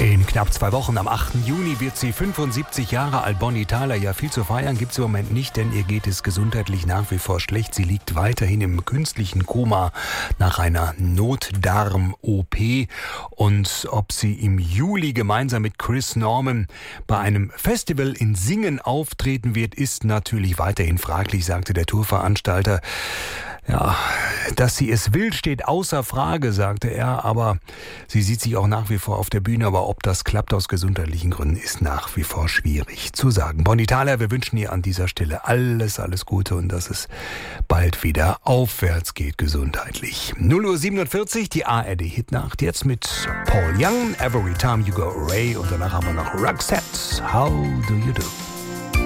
In knapp 2 Wochen, am 8. Juni, wird sie 75 Jahre alt. Bonnie Tyler, ja, viel zu feiern gibt es im Moment nicht, denn ihr geht es gesundheitlich nach wie vor schlecht. Sie liegt weiterhin im künstlichen Koma nach einer Notdarm-OP. Und ob sie im Juli gemeinsam mit Chris Norman bei einem Festival in Singen auftreten wird, ist natürlich weiterhin fraglich, sagte der Tourveranstalter. Ja, dass sie es will, steht außer Frage, sagte er, aber sie sieht sich auch nach wie vor auf der Bühne, aber ob das klappt aus gesundheitlichen Gründen, ist nach wie vor schwierig zu sagen. Bonnie Tyler, wir wünschen ihr an dieser Stelle alles Gute und dass es bald wieder aufwärts geht gesundheitlich. 0:47 Uhr, die ARD-Hitnacht, jetzt mit Paul Young, Every Time You Go Away, und danach haben wir noch Roxette, How Do You Do?